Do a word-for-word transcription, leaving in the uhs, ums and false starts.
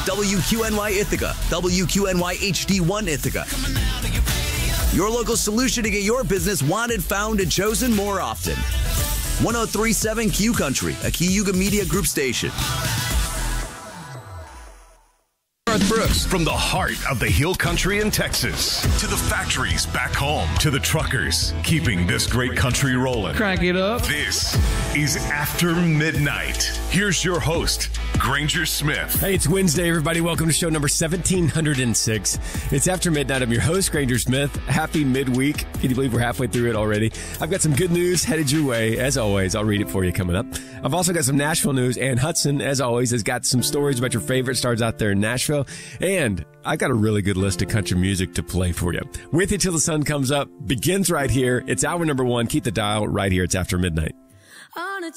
W Q N Y Ithaca, W Q N Y H D one Ithaca. Your local solution to get your business wanted, found, and chosen more often. one oh three point seven Q Country, a Cayuga Media Group station. Brooks. From the heart of the Hill Country in Texas to the factories back home to the truckers keeping this great country rolling. Crank it up. This is After Midnight. Here's your host, Granger Smith. Hey, it's Wednesday, everybody. Welcome to show number seventeen oh six. It's After Midnight. I'm your host, Granger Smith. Happy midweek. Can you believe we're halfway through it already? I've got some good news headed your way. As always, I'll read it for you coming up. I've also got some Nashville news, and Hudson, as always, has got some stories about your favorite stars out there in Nashville. And I've got a really good list of country music to play for you. With You Till the Sun Comes Up begins right here. It's hour number one. Keep the dial right here. It's After Midnight. On a